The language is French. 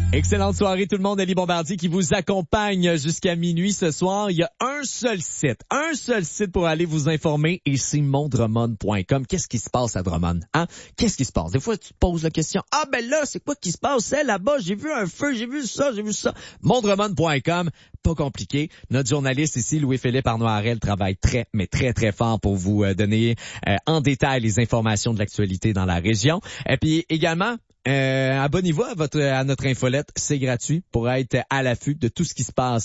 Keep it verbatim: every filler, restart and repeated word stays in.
Excellente soirée tout le monde, Ali Bombardier qui vous accompagne jusqu'à minuit ce soir. Il y a un seul site, un seul site pour aller vous informer et c'est mon drummond point com. Qu'est-ce qui se passe à Drummond? Hein? Qu'est-ce qui se passe? Des fois, tu te poses la question, ah ben là, c'est quoi qui se passe? C'est là-bas, j'ai vu un feu, j'ai vu ça, j'ai vu ça. mon drummond point com, pas compliqué. Notre journaliste ici, Louis-Philippe Arnoirel, travaille très, mais très, très fort pour vous euh, donner euh, en détail les informations de l'actualité dans la région. Et puis également, Euh, abonnez-vous à votre à notre infolette, c'est gratuit pour être à l'affût de tout ce qui se passe